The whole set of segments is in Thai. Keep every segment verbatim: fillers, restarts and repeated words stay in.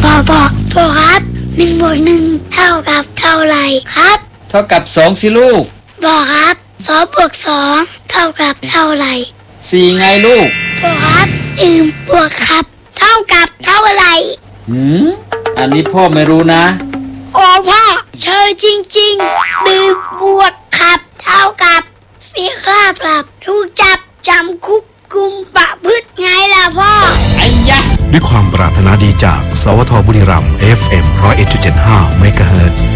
พ่อพ่อพ่อครับหนึ่งบวกหนึ่งเท่ากับเท่าไหร่ครับเท่ากับสองสิลูกพ่อครับสองบวกสองเท่ากับเท่าไหร่สี่ไงลูกพ่อครับหนึ่งบวกครับเท่ากับเท่าไหร่หืมอันนี้พ่อไม่รู้นะโอ้พ่อเชยจริงๆหนึ่งบวกครับเท่ากับสี่ค่าปรับถูกจับจำคุกกุมประพฤติไงล่ะพ่อไอ้ยะด้วยความปรารถนาดีจากสวทบุรีรัมย์ เอฟ เอ็ม หนึ่งศูนย์เอ็ดจุดเจ็ดห้า เมกะเฮิรตซ์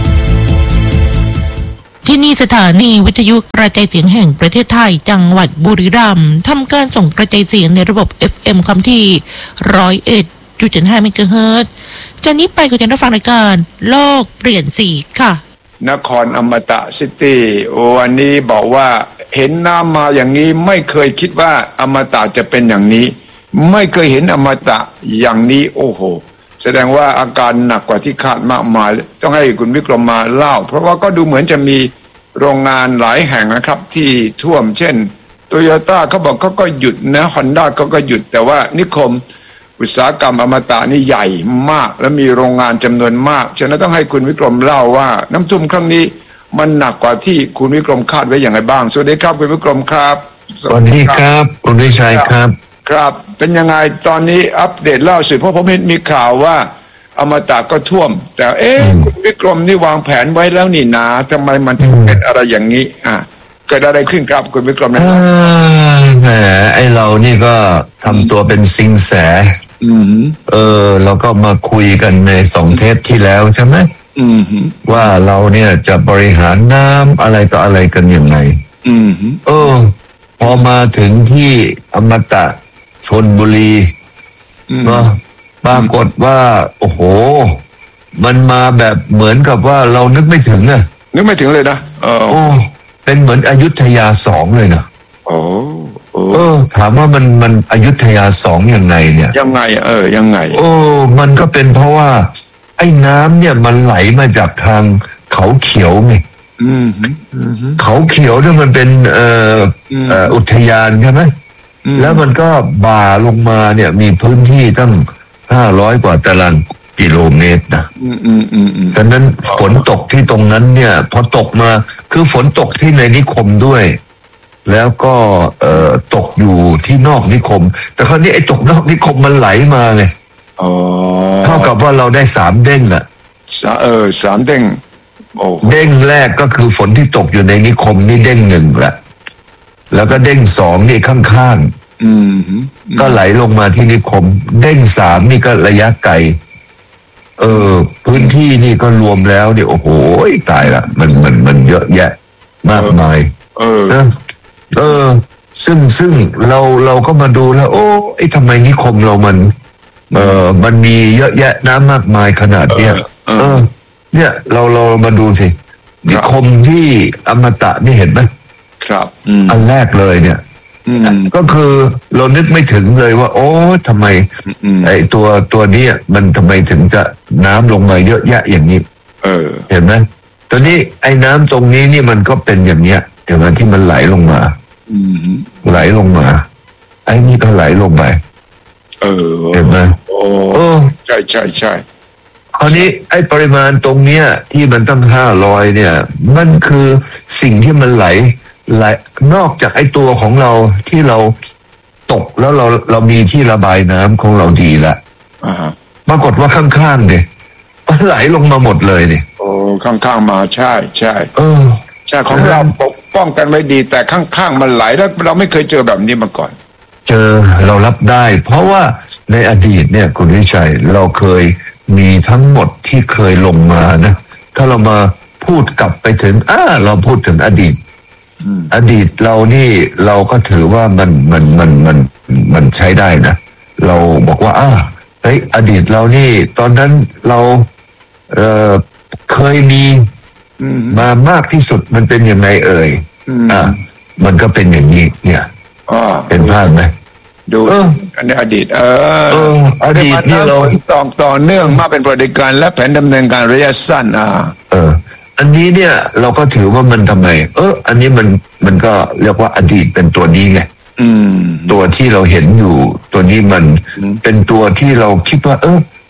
ที่นี่สถานีวิทยุกระจายเสียงแห่งประเทศไทยจังหวัดบุรีรัมย์ทำการส่งกระจายเสียงในระบบ เอฟ เอ็ม คำที่ หนึ่งศูนย์เอ็ดจุดเจ็ดห้า เมกะเฮิรตซ์จากนี้ไปก็จะได้ฟังรายการโลกเปลี่ยนสีค่ะนครอมตะซิตี้วันนี้บอกว่าเห็นน้ำมาอย่างนี้ไม่เคยคิดว่าอมตะจะเป็นอย่างนี้ไม่เคยเห็นอมตะอย่างนี้โอ้โหแสดงว่าอาการหนักกว่าที่คาดมากมายต้องให้คุณวิกรมมาเล่าเพราะว่าก็ดูเหมือนจะมีโรงงานหลายแห่งนะครับที่ท่วมเช่นโตโยต้าเขาบอกเขาก็หยุดนะฮอนด้าเขาก็หยุดแต่ว่านิคมอุตสาหกรรมอมตะนี่ใหญ่มากและมีโรงงานจำนวนมากฉะนั้นต้องให้คุณวิกรมเล่าว่าน้ำท่วมครั้งนี้มันหนักกว่าที่คุณวิกรมคาดไว้อย่างไรบ้างสวัสดีครับคุณวิกรมครับสวัสดีครับคุณวิชัยครับครับเป็นยังไงตอนนี้อัปเดตเล่าสิเพราะผมเห็นมีข่าวว่าอมตะก็ท่วมแต่เอ๊ะคุณวิกรมนี่วางแผนไว้แล้วนี่นาทำไมมันถึงเป็นอะไรอย่างนี้อ่ะเกิดอะไรขึ้นครับคุณวิกรมนะแหมไอเรานี่ก็ทำตัวเป็นซิงแสเออเราก็มาคุยกันในสองเทปที่แล้วใช่ไหมว่าเราเนี่ยจะบริหารน้ำอะไรต่ออะไรกันยังไงเออพอมาถึงที่อมตะชลบุรีเนาะปรากฏว่าโอ้โหมันมาแบบเหมือนกับว่าเรานึกไม่ถึงอะนึกไม่ถึงเลยนะเออโอ้เป็นเหมือนอยุธยาสองเลยนะโอ้เออถามว่ามันมันอยุธยาสองยังไงเนี่ยยังไงเออยังไงโอ้มันก็เป็นเพราะว่าไอ้น้ำเนี่ยมันไหลมาจากทางเขาเขียวไงเขาเขียวเนี่ยมันเป็นเอ่อเอ่ออุทยานใช่ไหมแล้วมันก็บ่าลงมาเนี่ยมีพื้นที่ตั้งห้าร้อยกว่าตารางกิโลเมตรนะฉะนั้นฝนตกที่ตรงนั้นเนี่ยพอตกมาคือฝนตกที่ในนิคมด้วยแล้วก็เอ่อตกอยู่ที่นอกนิคมแต่คราวนี้ไอ้ตกนอกนิคมมันไหลมาไงเท่ากับว่าเราได้สามเด้งอะเออสามเด้งโอ้เด้งแรกก็คือฝนที่ตกอยู่ในนิคมนี่เด้งหนึ่งละแล้วก็เด้งสองนี่ข้างๆก็ไหลลงมาที่นิคมเด้งสามนี่ก็ระยะไกลเออพื้นที่นี่ก็รวมแล้วเนี่ยโอ้โหตายละมันมันมันเยอะแยะมากมายเออเออซึ่งซึ่งเราเราก็มาดูแล้วโอ้ไอ้ทำไมนิคมเรามันเออมันมีเยอะแยะน้ำมากมายขนาดเนี้ยเออเนี่ยเราเรามาดูสินิคมที่อมตะนี่เห็นไหมครับอันแรกเลยเนี่ยก็คือเรานึกไม่ถึงเลยว่าโอ้ทำไมไอ้ตัวตัวนี้มันทำไมถึงจะน้ำลงมาเยอะแยะอย่างนี้เออเห็นไหมตอนนี้ไอ้น้ำตรงนี้นี่มันก็เป็นอย่างเนี้ยเห็นไหมที่มันไหลลงมาไหลลงมาไอ้นี่ก็ไหลลงไปเออเห็นไหมโอ้ใช่ใช่ใช่คราวนี้ไอ้ปริมาณตรงเนี้ยที่มันตั้งห้าร้อยเนี่ยมันคือสิ่งที่มันไหลไหลนอกจากไอ้ตัวของเราที่เราตกแล้วเราเรามีที่ระบายน้ำของเราดีละปรากฏว่าข้างๆเนี่ยมันไหลลงมาหมดเลยเนี่ยโอ้ข้างๆมาใช่ใช่เออใช่ของเราปกป้องกันไว้ดีแต่ข้างๆมันไหลแล้วเราไม่เคยเจอแบบนี้มาก่อนเจอเรารับได้เพราะว่าในอดีตเนี่ยคุณวิชัยเราเคยมีทั้งหมดที่เคยลงมานะถ้าเรามาพูดกลับไปถึงอ่าเราพูดถึงอดีตอดีตเรานี่เราก็ถือว่ามันมันมันมันมันใช้ได้นะเราบอกว่าอ่าเฮ้ยอดีตเรานี่ตอนนั้นเราเอ่อเคยมีมามากที่สุดมันเป็นยังไงเอ่ยอ่ามันก็เป็นอย่างนี้เนี่ยเป็นภาพไหมดูอันนี้อดีตเอออดีตนี่เราต่อต่อเนื่องมาเป็นปฏิการและแผนดำเนินการระยะสั้นอ่าเอออันนี้เนี่ยเราก็ถือว่ามันทำไมเอออันนี้มันมันก็เรียกว่าอดีตเป็นตัวนี้ไงตัวที่เราเห็นอยู่ตัวนี้มันเป็นตัวที่เราคิดว่าเออ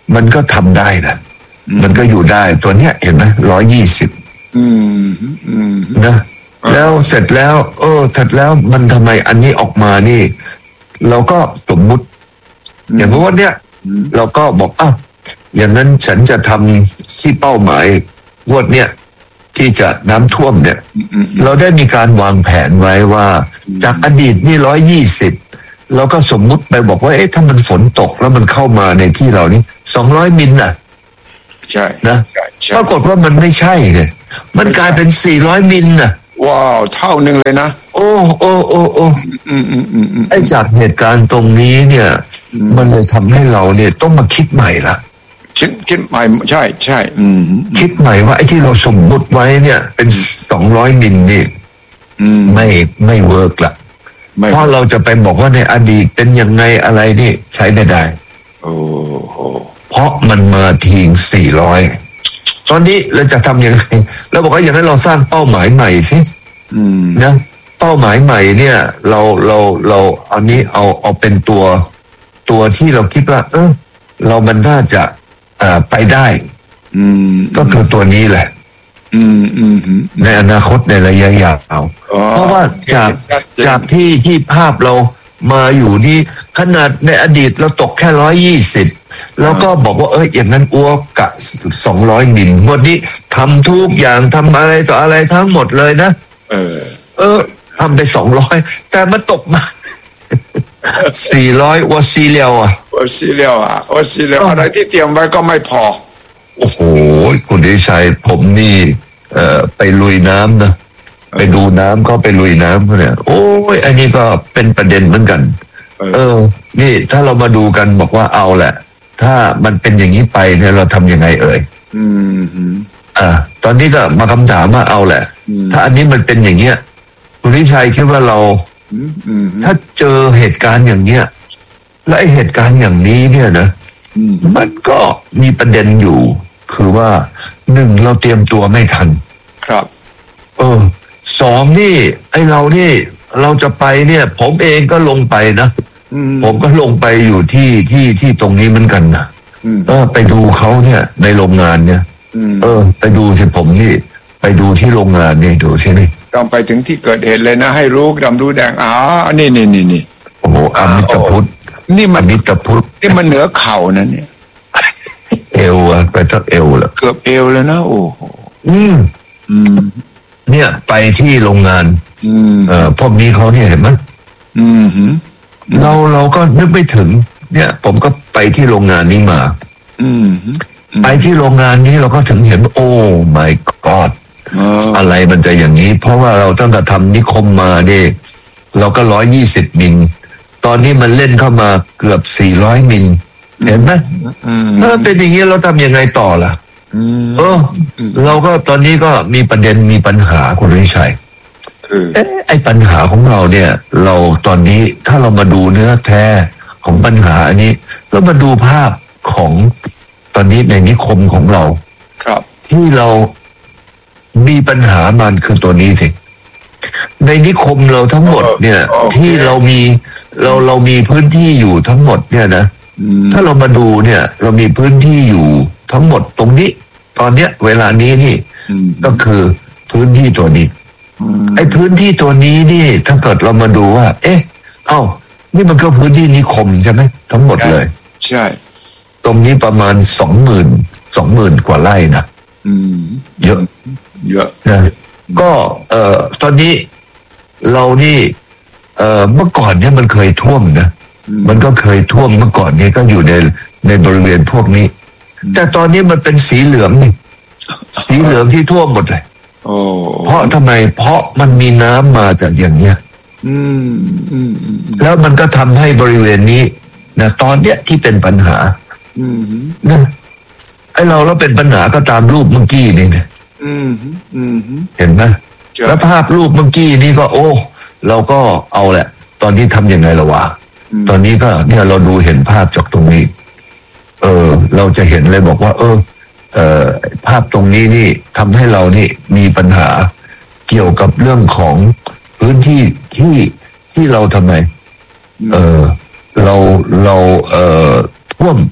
มันก็ทำได้นะมันก็อยู่ได้ตัวเนี้ยเห็นไหมร้อยยี่สิบนะแล้วเสร็จแล้วเออเสร็จแล้วมันทำไมอันนี้ออกมานี่เราก็สมมุติอย่างว่าเนี้ยเราก็บอกอ้าวอย่างนั้นฉันจะทำที่เป้าหมายงวดเนี้ยที่จะน้ำท่วมเนี่ยเราได้มีการวางแผนไว้ว่าจากอดีตนี่ร้อยยี่สิบเราก็สมมุติไปบอกว่าเอ๊ะถ้ามันฝนตกแล้วมันเข้ามาในที่เรานี่สองร้อยมิลน่ะใช่นะปรากฏว่ามันไม่ใช่เลยมันกลายเป็นสี่ร้อยมิลน่ะว้าวเท่านึงเลยนะโอ้โอ้โอ้โอ้อืมอืมอืมอืมไอ้จากเหตุการณ์ตรงนี้เนี่ยมันเลยทำให้เราเนี่ยต้องมาคิดใหม่ละคิดคิดใหม่ใช่ใช่อืมคิดใหม่ว่าไอ้ที่เราสมมุติไว้เนี่ยเป็นสองร้อยมิลนี่ไม่ไม่เวิร์กละเพราะเราจะไปบอกว่าในอดีตเป็นยังไงอะไรนี่ใช้ไม่ได้โอ้โหเพราะมันมาทิ้งสี่ร้อยตอนนี้เราจะทำยังไงเราบอกว่าอย่างนั้นเราสร้างเป้าหมายใหม่สินะเป้าหมายใหม่เนี่ยเราเราเราอันนี้เอาเอาเป็นตัวตัวที่เราคิดว่าเออเรามันน่าจะอ่าไปได้ก็คือตัวนี้แหละในอนาคตในระยะยาวเพราะว่าจากจากที่ที่ภาพเรามาอยู่นี่ขนาดในอดีตเราตกแค่ร้อยยี่สิบแล้วก็บอกว่าเอ้ยอย่างนั้นอ้วกกะสองร้อยมิลวันนี้ทำทุกอย่างทำอะไรต่ออะไรทั้งหมดเลยนะเออเออทำไปสองร้อยแต่มันตกมาสี่ร้อยวัซีเลียวอ่ะวัซีเลียวอ่ะวัซีเลียวอะไรที่เตรียมไว้ก็ไม่พอโอ้โหคุณดิชัยผมนี่เอ่อไปลุยน้ำนะไปดูน้ำก็ไปลุยน้ำเนี่ยโอ้ยอันนี้ก็เป็นประเด็นเหมือนกันเออนี่ถ้าเรามาดูกันบอกว่าเอาแหละถ้ามันเป็นอย่างนี้ไปเนี่ยเราทำยังไงเอ่ยอืมอ่าตอนนี้ก็มาคำถามว่าเอาแหละถ้าอันนี้มันเป็นอย่างเงี้ยคุณวิชัยคิดว่าเราถ้าเจอเหตุการณ์อย่างเงี้ยและไอเหตุการณ์อย่างนี้เนี่ยนะมันก็มีประเด็นอยู่คือว่าหนึ่งเราเตรียมตัวไม่ทันครับเออสองนี่ไอเรานี่เราจะไปเนี่ยผมเองก็ลงไปนะผมก็ลงไปอยู่ที่ที่ที่ตรงนี้เหมือนกันนะเออไปดูเขาเนี่ยในโรงงานเนี่ยเออไปดูสิผมนี่ไปดูที่โรงงานนี่ดูใช่ไหมต้องไปถึงที่เกิดเหตุเลยนะให้รู้ดำรู้แดงอ๋อนี่นี่นี่นี่โอ้โหอมิตรพุทธนี่มันอมิตรพุทธนี่มันเหนือเข่านั่นเนี่ยเอวอะไปทักเอวแล้วเกือบเอวเลยนะโอ้โหอืมอืมเนี่ยไปที่โรงงานเอ่อพวกนี้เขาเนี่ยเห็นไหมอืมเราเราก็นึกไม่ถึงเนี่ยผมก็ไปที่โรงงานนี้มาอืมไปที่โรงงานนี้เราก็ถึงเห็นโอ้ my god อะไรมันจะอย่างนี้เพราะว่าเราตั้งแต่ทำนิคมมาเนี่ยเราก็ร้อยยี่สิบมิลตอนนี้มันเล่นเข้ามาเกือบสี่ร้อยมิลเห็นไหมถ้าเป็นอย่างนี้เราทำยังไงต่อล่ะเออเราก็ตอนนี้ก็มีประเด็นมีปัญหาคุณวิชัยเอ๊ะไอ้ปัญหาของเราเนี่ยเราตอนนี้ถ้าเรามาดูเนื้อแท้ของปัญหาอันนี้แล้วมาดูภาพของตอนนี้ในนิคมของเราครับที่เรามีปัญหามันคือตัวนี้สิในนิคมเราทั้งหมดเนี่ยที่เรามีเราเรามีพื้นที่อยู่ทั้งหมดเนี่ยนะถ้าเรามาดูเนี่ยเรามีพื้นที่อยู่ทั้งหมดตรงนี้ตอนเนี้ยเวลานี้นี่ก็คือพื้นที่ตัวนี้ไอ้พื้นที่ตัวนี้นี่ถ้าเกิดเรามาดูว่าเอ๊ะเอ้านี่มันก็พื้นที่นิคมใช่ไหมทั้งหมดเลยใช่ตรงนี้ประมาณสองหมื่นสองหมื่นกว่าไร่นะเยอะเยอะนะก็เอ่อตอนนี้เรานี่เอ่อเมื่อก่อนเนี่ยมันเคยท่วมนะมันก็เคยท่วมเมื่อก่อนเนี่ยก็อยู่ในในบริเวณพวกนี้แต่ตอนนี้มันเป็นสีเหลืองนี่สีเหลืองที่ท่วมหมดเลยโอ้เพราะทำไมเพราะมันมีน้ำมาจากอย่างเนี้ยอืมอืมแล้วมันก็ทำให้บริเวณนี้นะตอนเนี้ยที่เป็นปัญหานะไอเราเราเป็นปัญหาก็ตามรูปเมื่อกี้นี่นะเห็นไหมแล้วภาพรูปเมื่อกี้นี่ก็โอ้เราก็เอาแหละตอนนี้ทำยังไงละวะตอนนี้ก็เนี่ยเราดูเห็นภาพจากตรงนี้เออเราจะเห็นเลยบอกว่าเออเอ่อภาพตรงนี้นี่ทำให้เรานี่มีปัญหาเกี่ยวกับเรื่องของพื้นที่ที่ที่เราทำไมเออเราเราเอ่อท่วม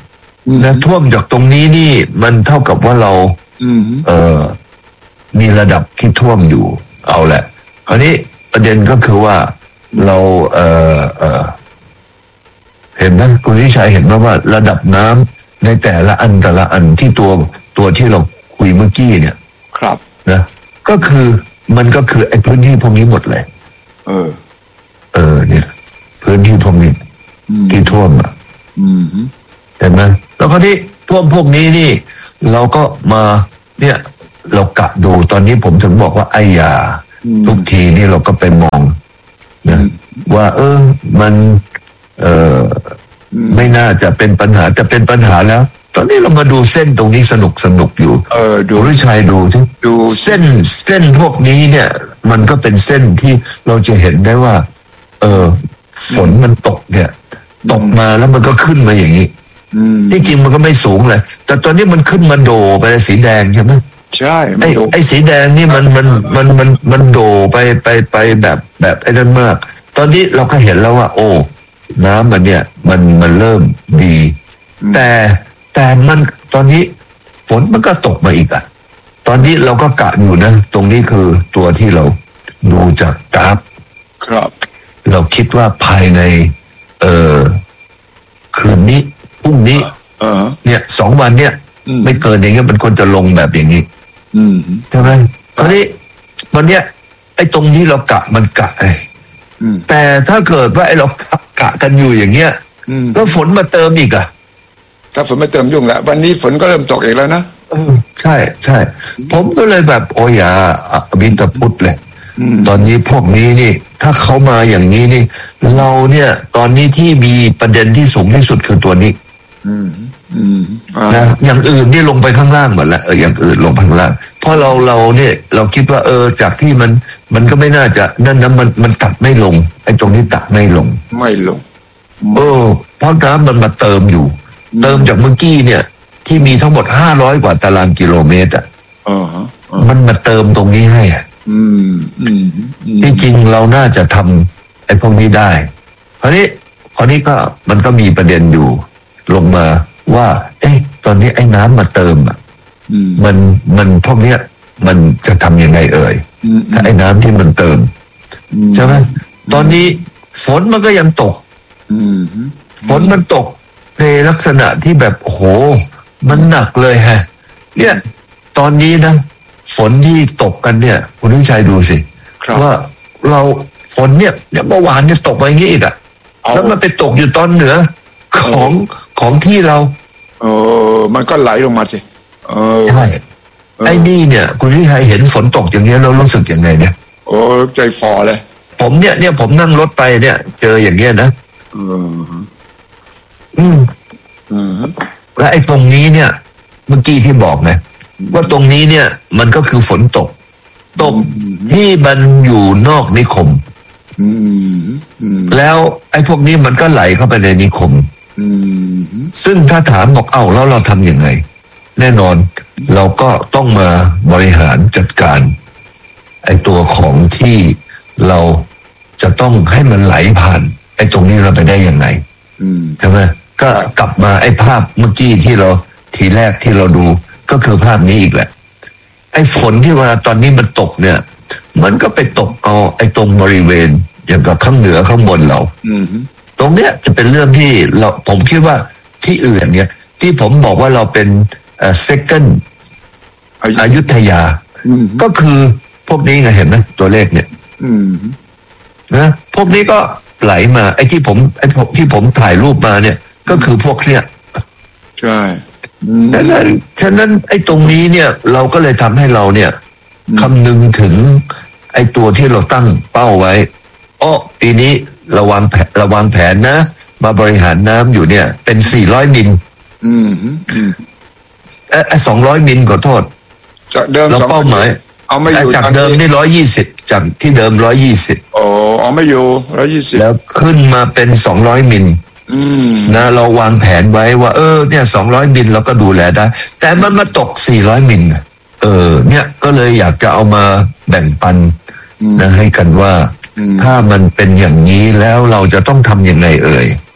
นะท่วมจากตรงนี้นี่มันเท่ากับว่าเราอืมเออมีระดับที่ท่วมอยู่เอาแหละคราวนี้ประเด็นก็คือว่าเราเออเออเห็นไหมคุณวิชัยเห็นไหมว่าระดับน้ำในแต่ละอันแต่ละอันที่ตัวตัวที่เราคุยเมื่อกี้เนี่ยครับนะก็คือมันก็คือไอ้พื้นที่พวกนี้หมดเลยเออเออเนี่ย พื้นที่พวกนี้ที่ท่วมอ่ะอืมเห็นไหมแล้วก็ที่ท่วมพวกนี้นี่ เราก็มาเนี่ย เรากะดูตอนนี้ผมถึงบอกว่าไอ้ยาทุกทีนี่เราก็ไปมองนะว่า เออ มัน เออไม่น่าจะเป็นปัญหาจะเป็นปัญหาแล้ว ตอนนี้เรามาดูเส้นตรงนี้สนุกสนุกอยู่เออดูคุณวิชัยดูที่ดูเส้นเส้นพวกนี้เนี่ย มันก็เป็นเส้นที่เราจะเห็นได้ว่า เออฝนมันตกเนี่ย ตกมาแล้วมันก็ขึ้นมาอย่างนี้อืมที่จริงมันก็ไม่สูงเลยแต่ตอนนี้มันขึ้นมาโดไปเลยสีแดงใช่ไหมใช่มัไอ้นดูไอ้สีแดงนี่มันมันมันมันมันโดไปไปไปแบบแบบไอ้นั่นมาก ตอนนี้เราก็เห็นแล้วว่า โอ้น้ำมันเนี่ย มันมันเริ่มดี แต่แต่มันตอนนี้ฝนมันก็ตกมาอีกอ่ะตอนนี้เราก็กะอยู่นะตรงนี้คือตัวที่เราดูจากกราฟครับเราคิดว่าภายใน เอ่อคืนนี้พรุ่งนี้เออเนี่ยสองวันเนี่ยอืมไม่เกินอย่างเงี้ยมันควรจะลงแบบอย่างนี้อืมใช่ไหมคราวนี้วันเนี้ยไอ้ตรงนี้เรากะมันกะไอ้อืมแต่ถ้าเกิดว่าไอ้เรากะกะกันอยู่อย่างเงี้ยอืมแล้วฝนมาเติมอีกอ่ะถ้าฝนไม่เติมยุ่งละวันนี้ฝนก็เริ่มตกอีกแล้วนะเออใช่ใช่ผมก็เลยแบบโอ้ยาอวินตพุทธเลยตอนนี้พวกนี้นี่ ถ้าเขามาอย่างนี้นี่ เราเนี่ย ตอนนี้ที่มีประเด็นที่สูงที่สุดคือตัวนี้อืมอืมอ่านะอย่างอื่นนี่ลงไปข้างล่างหมดแล้วเอออย่างอื่นลงไปข้างล่างเพราะเราเราเนี่ย เราคิดว่าเออจากที่มันมันก็ไม่น่าจะนั่นนะมันมันตัดไม่ลงไอ้ตรงนี้ตัดไม่ลงไม่ลงเออเพราะน้ำมันมาเติมอยู่ เติมจากเมื่อกี้เนี่ย ที่มีทั้งหมดห้าร้อยกว่าตารางกิโลเมตรอ่ะเออฮะเออมันมาเติมตรงนี้ให้อ่ะอืมอืมอืมที่จริงเราน่าจะทำไอ้พวกนี้ได้คราวนี้คราวนี้ก็มันก็มีประเด็นอยู่ลงมาว่า เอ๊ะตอนนี้ไอ้น้ำมาเติมอ่ะอืมมันมันพวกเนี้ย มันจะทำยังไงเอ่ยอืมถ้าไอ้น้ำที่มันเติมใช่ไหมตอนนี้ฝนมันก็ยังตกอืมฝนมันตกในลักษณะที่แบบโอ้โหมันหนักเลยฮะ เนี่ย ตอนนี้นะฝนที่ตกกันเนี่ยคุณวิชัยดูสิครับว่าเราฝนเนี่ยเนี่ยเมื่อวานเนี่ยตกไปอย่างนี้อีกอะเอาแล้วมันไปตกอยู่ตอนเหนือของของที่เราเออมันก็ไหลลงมาสิเออใช่ไอ้นี่เนี่ย คุณวิชัยเห็นฝนตกอย่างนี้ยเรารู้สึกยังไงเนี่ยโอ้ใจฟอเลยผมเนี่ยเนี่ยผมนั่งรถไปเนี่ย เจออย่างเงี้ยนะเอออืมอืมและไอ้ตรงนี้เนี่ย เมื่อกี้ที่บอกนะว่าตรงนี้เนี่ย มันก็คือฝนตก ตกที่มันอยู่นอกนิคมอืมอืมแล้วไอ้พวกนี้มันก็ไหลเข้าไปในนิคมอืมซึ่งถ้าถามบอกเอ้าแล้วเราทำยังไง แน่นอน เราก็ต้องมาบริหารจัดการ ไอ้ตัวของที่เราจะต้องให้มันไหลผ่าน ไอ้ตรงนี้เราไปได้ยังไงอืมใช่ไหมก็กลับมาไอ้ภาพเมื่อกี้ที่เราทีแรกที่เราดูก็คือภาพนี้อีกแหละ ไอ้ฝนที่เวลาตอนนี้มันตกเนี่ย มันก็ไปตกเอาไอ้ตรงบริเวณ อย่างกับข้างเหนือข้างบนเราอืมตรงเนี้ยจะเป็นเรื่องที่เราผมคิดว่าที่อื่นเนี่ย ที่ผมบอกว่าเราเป็นเอ่อ second อยุธยาอืมก็คือพวกนี้ไงเห็นไหมตัวเลขเนี่ยอืมนะพวกนี้ก็ไหลมา ไอ้ที่ผมไอ้ผมที่ผมถ่ายรูปมาเนี่ย ก็คือพวกเนี้ยใช่อืมฉะนั้นฉะนั้นไอ้ตรงนี้เนี่ย เราก็เลยทำให้เราเนี่ยคำนึงถึง ไอ้ตัวที่เราตั้งเป้าไว้อ้อปีนี้ระวังแผนระวังแผนนะ มาบริหารน้ำอยู่เนี่ย เป็นสี่ร้อยมิลอืมอืมเอ้สองร้อยมิลขอโทษจากเดิมเราสองเป้าหมายเอาไม่อยู่จากตอนนี้เดิมนี่ร้อยยี่สิบจากที่เดิมร้อยยี่สิบโอ้เอาไม่อยู่ร้อยยี่สิบแล้วขึ้นมาเป็นสองร้อยมิลอืมนะเราวางแผนไว้ว่าเออเนี่ยสองร้อยมิลเราก็ดูแลได้ แต่มันมาตกสี่ร้อยมิลน่ะเออ เนี่ยก็เลยอยากจะเอามาแบ่งปันนะให้กันว่า ถ้ามันเป็นอย่างนี้แล้วเราจะต้องทำยังไงเอ่ย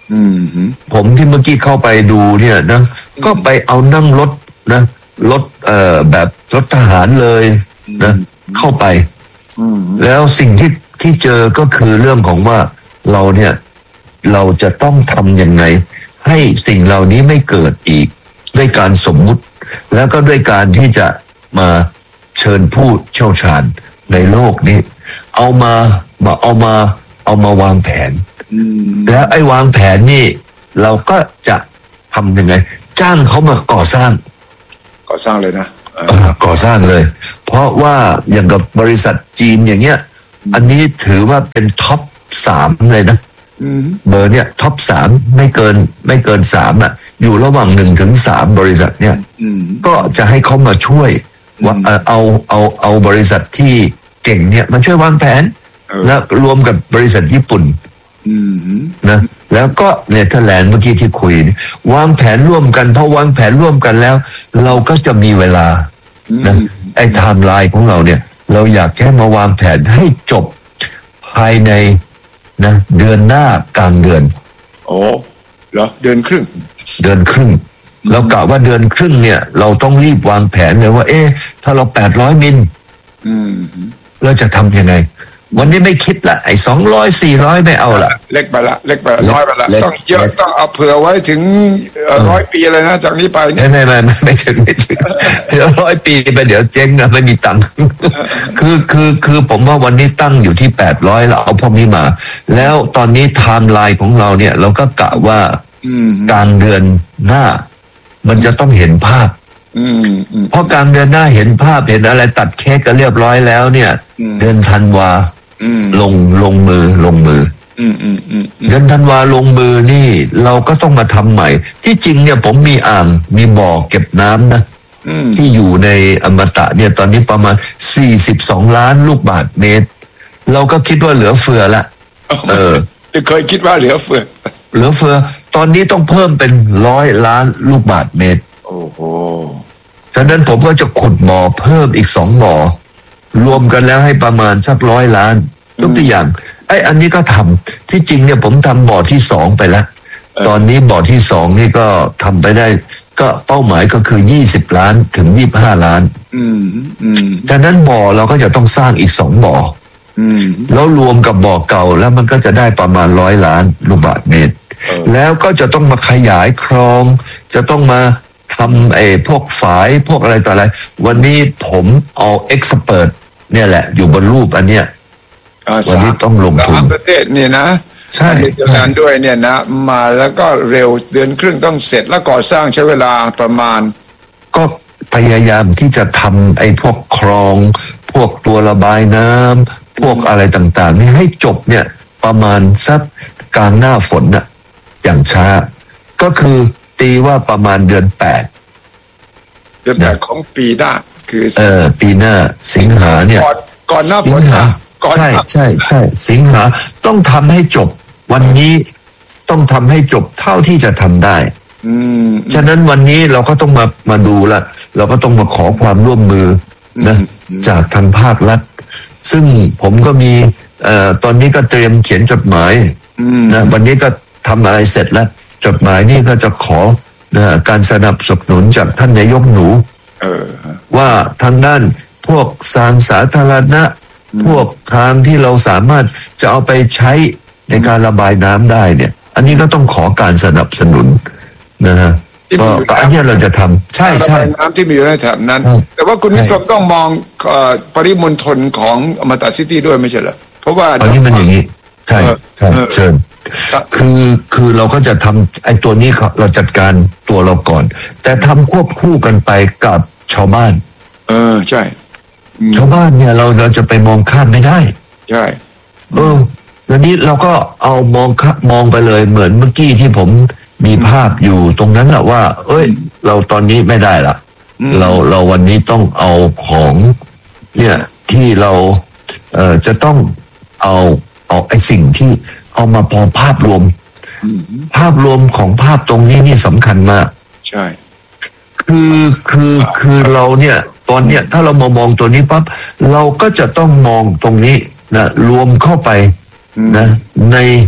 อืมฮึผมที่เมื่อกี้เข้าไปดูเนี่ยนะก็ไปเอานั่งรถนะรถเอ่อแบบรถทหารเลยนะเข้าไปอืมแล้วสิ่งที่ที่เจอก็คือเรื่องของว่าเราเนี่ยเราจะต้องทำยังไงให้สิ่งเหล่านี้ไม่เกิดอีกด้วยการสมมุติ แล้วก็ด้วยการที่จะมาเชิญผู้เชี่ยวชาญในโลกนี้เอามามาเอามาเอามาวางแผนอืมแล้วไอ้วางแผนนี่เราก็จะทำยังไง จ้างเขามาก่อสร้างก่อสร้างเลยนะเออเอ่อก่อสร้างเลย เพราะว่าอย่างกับบริษัทจีนอย่างเงี้ยอันนี้ถือว่าเป็นท็อปสามเลยนะอืมเบอร์เนี่ยท็อปสามไม่เกินไม่เกินสามอ่ะอยู่ระหว่างหนึ่งถึงสามบริษัทเนี่ยอืมก็จะให้เขามาช่วยว่าเอ่อเอาเอาเอาบริษัทที่เก่งเนี่ยมาช่วยวางแผนเออแล้วรวมกับบริษัทญี่ปุ่นอืมฮึนะแล้วก็เนเธอร์แลนด์เมื่อกี้ที่คุยนี่วางแผนร่วมกันพอวางแผนร่วมกันแล้ว เราก็จะมีเวลานะไอ้ไทม์ไลน์ของเราเนี่ย เราอยากแค่มาวางแผนให้จบภายในนะเดือนหน้ากลางเดือนโอ้เหรอเดือนครึ่งเดือนครึ่งเรากะว่าเดือนครึ่งเนี่ย เราต้องรีบวางแผนเลยว่า เอ๊ะถ้าเราแปดร้อยมิลอืมฮึเราจะทำยังไง วันนี้ไม่คิดละไอ้สองร้อยสี่ร้อยไม่เอาละเล็กไปละเล็กไปละเล็กน้อยไปละเล็กต้องเยอะเล็กต้องเอาเผื่อไว้ถึงเอ่อร้อยปีเลยนะจากนี้ไปเนี่ยไม่ไม่ไม่ไม่ไม่ถึงไม่ถึงเดี๋ยวร้อยปีไปเดี๋ยวเจ๊งนะไม่มีตังค์คือคือคือผมว่าวันนี้ตั้งอยู่ที่แปดร้อยเราเอาพวกนี้มา แล้วตอนนี้ไทม์ไลน์ของเราเนี่ย เราก็กะว่าอืมกลางเดือนหน้า มันจะต้องเห็นภาพอืมอืมเพราะกลางเดือนหน้าเห็นภาพเห็นอะไรตัดเค้กกันเรียบร้อยแล้วเนี่ยอืมเดือนธันวาอืมลงลงมือลงมืออืมอืมอืมอืมเดือนธันวาลงมือนี่ เราก็ต้องมาทำใหม่ ที่จริงเนี่ยผมมีอ่างมีบ่อเก็บน้ำนะอืมที่อยู่ในอมตะเนี่ยตอนนี้ประมาณสี่สิบสองล้านลูกบาศก์เมตร เราก็คิดว่าเหลือเฟือละ เออเคยคิดว่าเหลือเฟือเหลือเฟือ ตอนนี้ต้องเพิ่มเป็นร้อยล้านลูกบาศก์เมตรโอ้โหฉะนั้นผมก็จะขุดบ่อเพิ่มอีกสองบ่อ รวมกันแล้วให้ประมาณสักร้อยล้านยกตัวอย่าง ไอ้อันนี้ก็ทำที่จริงเนี่ยผมทำบ่อที่สองไปแล้ว ตอนนี้บ่อที่สองนี่ก็ทำไปได้ ก็เป้าหมายก็คือยี่สิบล้านถึงยี่สิบห้าล้านอืมอืมฉะนั้นบ่อเราก็จะต้องสร้างอีกสองบ่ออืมแล้วรวมกับบ่อเก่าแล้วมันก็จะได้ประมาณร้อยล้านลูกบาศก์เมตรเออแล้วก็จะต้องมาขยายคลอง จะต้องมาทำไอ้พวกฝายพวกอะไรต่ออะไร วันนี้ผมเอาเอ็กซ์เพิร์เนี่ยแหละ อยู่บนรูปอันเนี้ยอ่าวันนี้ต้องลงทุนสามประเทศเนี่ยนะใช่เนเธอร์แลนด์ด้วยเนี่ยนะ มาแล้วก็เร็วเดือนครึ่งต้องเสร็จแล้วก่อสร้างใช้เวลาประมาณก็พยายามที่จะทำไอ้พวกคลอง พวกตัวระบายน้ำพวกอะไรต่างๆ นี่ให้จบเนี่ย ประมาณสักกลางหน้าฝนน่ะอย่างช้า ก็คือตีว่าประมาณเดือนแปดเดือนแปดของปีหน้าคือเออปีหน้าสิงหาเนี่ยก่อนก่อนหน้าฝสินงหาก่อนหใช่น้าใช่ใช่สิงหาต้องทำให้จบ วันนี้ต้องทำให้จบเท่าที่จะทำได้อืมฉะนั้นวันนี้เราก็ต้องมามาดูละเราก็ต้องมาขอความร่วมมือนะจากทางภาครัฐ ซึ่งผมก็มีเอ่อตอนนี้ก็เตรียมเขียนจดหมายอืมนะวันนี้ก็ทำอะไรเสร็จแล้ว จดหมายนี่ก็จะขอนะการสนับสนุนจากท่านนายกหนูเออว่าทางด้านพวกสารสาธารณะ พวกทางที่เราสามารถจะเอาไปใช้ในการระบายน้ำได้เนี่ย อันนี้ก็ต้องขอการสนับสนุนนะฮะที่มีก็อยู่ก็อันเนี้ยเราจะทำใช่ใช่ระบายน้ำที่มีอยู่ในแถบนั้นใช่แต่ว่าคุณวิกรมต้องมองเอ่อปริมณฑลของอมตะซิตี้ด้วยไม่ใช่เหรอเพราะว่าตอนนี้มันอย่างนี้ใช่เออใช่เออเชิญครับคือคือเราก็จะทำไอ้ตัวนี้เราจัดการตัวเราก่อน แต่ทำควบคู่กันไปกับชาวบ้านเออใช่ชาวบ้านเนี่ยเราเราจะไปมองข้ามไม่ได้ใช่เออแล้วนี้เราก็เอามองข้ามองไปเลยเหมือนเมื่อกี้ที่ผมมีภาพอยู่ตรงนั้นแหละว่า เอ้ย เราตอนนี้ไม่ได้ละเราเราวันนี้ต้องเอาของ เนี่ยที่เราเอ่อจะต้องเอาเอาไอ้สิ่งที่เอามาพอภาพรวม ภาพรวมของภาพตรงนี้นี่สำคัญมากใช่คือคือคือเราเนี่ย ตอนเนี้ยถ้าเรามามองตัวนี้ปั๊บเราก็จะต้องมองตรงนี้นะรวมเข้าไปนะใน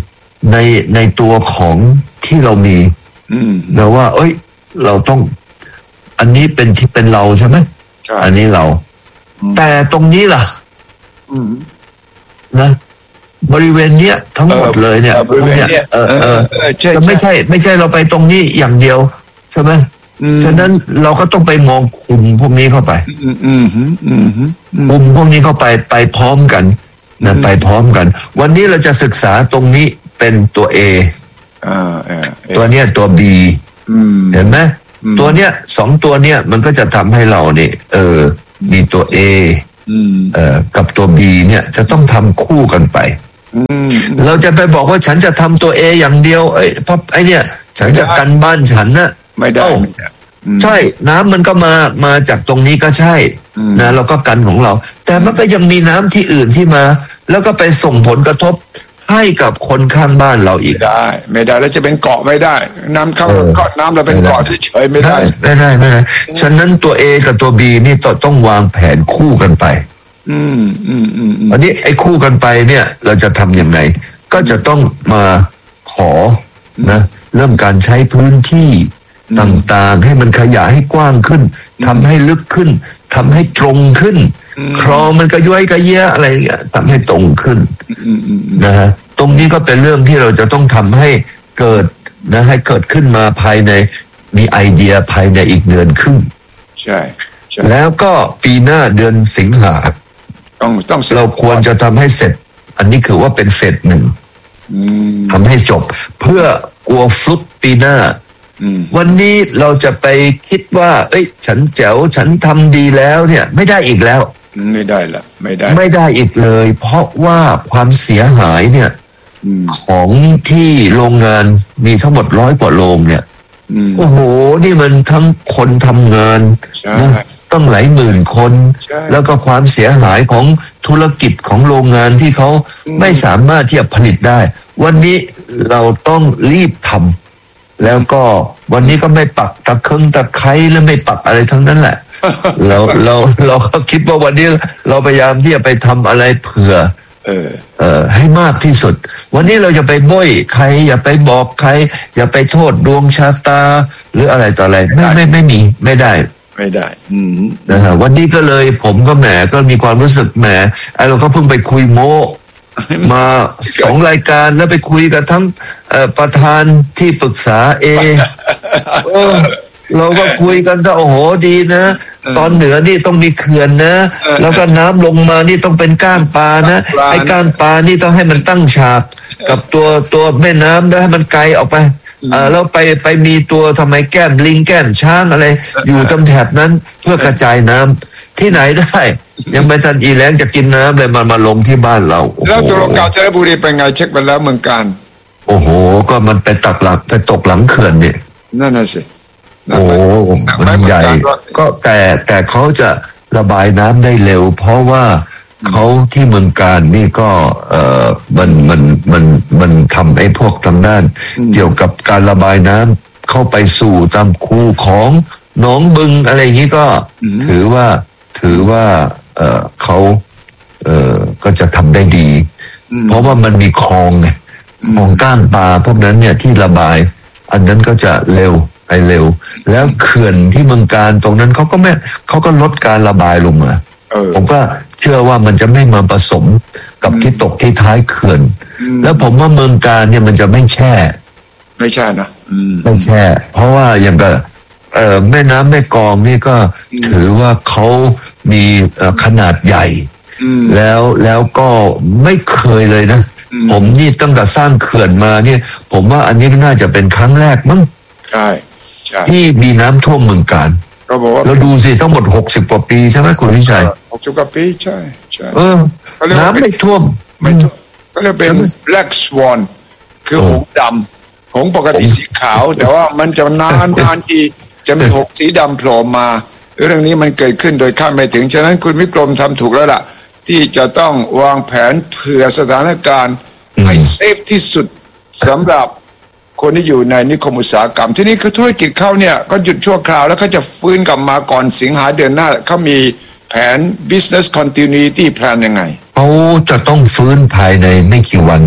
ในในตัวของที่เรามีอืมนะว่า เอ้ย เราต้อง อันนี้เป็นที่เป็นเราใช่ไหมใช่อันนี้เรา แต่ตรงนี้ล่ะอืมนะบริเวณเนี้ยทั้งหมดเลยเนี่ยเออบริเวณเนี้ยเออเออเออใช่แต่ไม่ใช่ใช่ ไม่ใช่เราไปตรงนี้อย่างเดียวใช่ไหมอืมฉะนั้นเราก็ต้องไปมองคุมพวกนี้เข้าไปอืมอืมอืมอืมอืมคุมพวกนี้เข้าไปไปพร้อมกันนะไปพร้อมกัน วันนี้เราจะศึกษาตรงนี้เป็นตัว A อ่าเออเออตัวเนี้ยตัว B อืมเห็นไหมอืมตัวเนี้ยสองตัวเนี้ยมันก็จะทำให้เราเนี่ยเออมีตัว A อืมเอ่อกับตัว B เนี่ยจะต้องทำคู่กันไปอืมเราจะไปบอกว่าฉันจะทำตัว A อย่างเดียวเอ้ยเพราะไอเนี่ยฉันจะกันบ้านฉันนะไม่ได้เอ้าไม่ได้อืมใช่น้ำมันก็มามาจากตรงนี้ก็ใช่อืมนะเราก็กันของเรา แต่มันก็ยังมีน้ำที่อื่นที่มา แล้วก็ไปส่งผลกระทบให้กับคนข้างบ้านเราอีกไม่ได้ ไม่ได้แล้วจะเป็นเกาะไม่ได้ น้ำเข้าเออก้อนน้ำเราเป็นเกาะเฉยๆไม่ได้ไม่ได้ไม่ได้ฉะนั้นตัว A กับตัว B นี่ต้องต้องวางแผนคู่กันไปอืมอืมอืมอืมอันนี้ไอ้คู่กันไปเนี่ยเราจะทำยังไงก็จะต้องมาขอนะเรื่องการใช้พื้นที่ต่างๆ ให้มันขยายให้กว้างขึ้นทำให้ลึกขึ้นทำให้ตรงขึ้นคลองมันก็ย้อยก็เยอะอะไรอย่างเงี้ยทำให้ตรงขึ้นอืมอืมนะฮะตรงนี้ก็เป็นเรื่องที่เราจะต้องทำให้เกิดนะให้เกิดขึ้นมาภายในมีไอเดียภายในอีกเดือนครึ่งใช่ใช่แล้วก็ปีหน้าเดือนสิงหาต้องต้องสร็จเราควรจะทำให้เสร็จ อันนี้คือว่าเป็นเฟสหนึ่งอืมทำให้จบ เพื่อกลัวฟลุกปีหน้าอืมวันนี้เราจะไปคิดว่า เอ้ย ฉันแจ๋วฉันทำดีแล้วเนี่ย ไม่ได้อีกแล้วไม่ได้ละไม่ได้ไม่ได้อีกเลย เพราะว่าความเสียหายเนี่ยอืมของที่โรงงานมีทั้งหมดร้อยกว่าโรงเนี่ยอืมโอ้โห นี่มันทั้งคนทำงานใช่นะต้องหลายหมื่นคนใช่แล้วก็ความเสียหายของธุรกิจของโรงงานที่เขาอืมไม่สามารถที่จะผลิตได้ วันนี้เราต้องรีบทำแล้วก็วันนี้ก็ไม่ปักตะเครื่องตะไคร้และไม่ปักอะไรทั้งนั้นแหละ เราเราเราก็คิดว่าวันนี้เราพยายามที่จะไปทำอะไรเผื่อเออเอ่อให้มากที่สุด วันนี้เราจะไปบ้ยใคร อย่าไปบอกใคร อย่าไปโทษดวงชะตา หรืออะไรต่ออะไรไม่ไม่ไม่มีไม่ได้ไม่ได้ อืมนะฮะวันนี้ก็เลยผมก็แหมก็มีความรู้สึกแหมไอ้เราก็เพิ่งไปคุยโม มาสองรายการแล้วไปคุยกับทั้งเอ่อประธานที่ปรึกษาเอเออเราก็คุยกันก็โอ้โหดีนะ ตอนเหนือนี่ต้องมีเขื่อนนะ แล้วก็น้ำลงมานี่ต้องเป็นก้านปลานะไอ้ก้านปลานี่ต้องให้มันตั้งฉากกับตัวตัวแม่น้ำแล้วให้มันไกลออกไปเออแล้วไปไปมีตัวทำไมแก้มลิงแก้มช้างอะไร อยู่จำแถบนั้นเพื่อกระจายน้ำที่ไหนได้ ยังไม่ทันอีแรงจะกินน้ำเลยมันมาลงที่บ้านเราโอ้โหแล้วตัวกาญจนบุรีเป็นไงเช็คไปแล้วเมืองการโอ้โห ก็มันไปตักหลักไปตกหลังเขื่อนเนี่ยนั่นน่ะสินั่นโอ้ไปโหมันใหญ่ ก็แต่แต่เขาจะระบายน้ำได้เร็ว เพราะว่าเขาที่เมืองการนี่ก็เออมันมันมันมันทำไอ้พวกทางด้าน เกี่ยวกับการระบายน้ำเข้าไปสู่ตามคูของหนองบึงอะไรอย่างนี้ก็ถือว่าถือว่าเออเขาเออก็จะทำได้ดี เพราะว่ามันมีคลองไงคลองก้างปลาพวกนั้นเนี่ยที่ระบาย อันนั้นก็จะเร็วไปเร็ว แล้วเขื่อนที่เมืองการตรงนั้นเขาก็ไม่เขาก็ลดการระบายลงมาเออผมก็เชื่อว่ามันจะไม่มาผสมกับที่ตกที่ท้ายเขื่อน แล้วผมว่าเมืองการเนี่ยมันจะไม่แช่ไม่ใช่นะอืมไม่แช่ เพราะว่าอย่างกับเอ่อแม่น้ำแม่กลองนี่ก็ถือว่าเขามีเอ่อขนาดใหญ่อืมแล้วแล้วก็ไม่เคยเลยนะ ผมนี่ตั้งแต่สร้างเขื่อนมาเนี่ย ผมว่าอันนี้น่าจะเป็นครั้งแรกมั้งใช่ใช่ที่มีน้ำท่วมเมืองการก็บอกว่าแล้วดูสิทั้งหมดหกสิบกว่าปีใช่ไหมคุณวิชัยหกสิบกว่าปีใช่ใช่เออเขาเรียกว่าน้ำไม่ท่วมไม่ถูกก็เรียกเป็น black swan คือหงส์ดำหงส์ปกติสีขาว แต่ว่ามันจะนานนานทีจะมีหงส์สีดำโผล่มาเรื่องนี้มันเกิดขึ้นโดยคาดไม่ถึงฉะนั้นคุณวิกรมทำถูกแล้วล่ะ ที่จะต้องวางแผนเผื่อสถานการณ์ให้เซฟที่สุดสำหรับคนที่อยู่ในนิคมอุตสาหกรรม ที่นี่คือธุรกิจเขาเนี่ยก็หยุดชั่วคราวแล้วเขาจะฟื้นกลับมาก่อนสิงหาเดือนหน้าเขามีแผน business continuity plan ยังไงเขาจะต้องฟื้นภายในไม่กี่วันนี้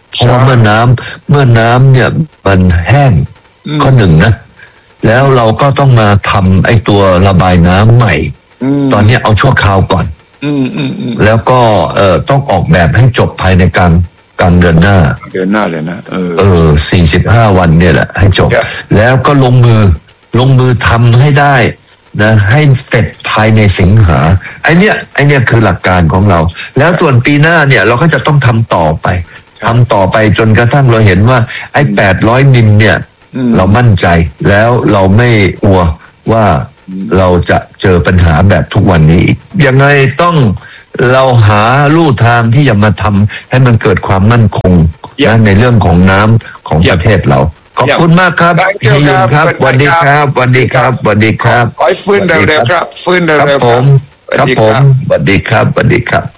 เพราะว่าเมื่อน้ำเมื่อน้ำเนี่ยมันแห้งข้อหนึ่งนะแล้วเราก็ต้องมาทำไอ้ตัวระบายน้ำใหม่ตอนนี้เอาชั่วคราวก่อนแล้วก็เอ่อต้องออกแบบให้จบภายในกลางกลางเดือนหน้าเดือนหน้าเลยนะเออเออสี่สิบห้าวันเนี่ยแหละให้จบแล้วก็ลงมือลงมือทำให้ได้นะให้เสร็จภายในสิงหาไอเนี้ยไอเนี้ยคือหลักการของเราแล้วส่วนปีหน้าเนี่ยเราก็จะต้องทำต่อไปทำต่อไปจนกระทั่งเราเห็นว่าไอ้แปดร้อยมิลเนี่ยเรามั่นใจแล้วเราไม่กลัวว่าเราจะเจอปัญหาแบบทุกวันนี้ยังไงต้องเราหาลู่ทางที่จะมาทำให้มันเกิดความมั่นคงนะในเรื่องของน้ำของประเทศเราขอบคุณมากครับพี่ยุนครับสวัสดีครับสวัสดีครับสวัสดีครับขอให้ฟื้นเร็วๆครับฟื้นเร็วๆครับผมครับผมสวัสดีครับสวัสดีครับ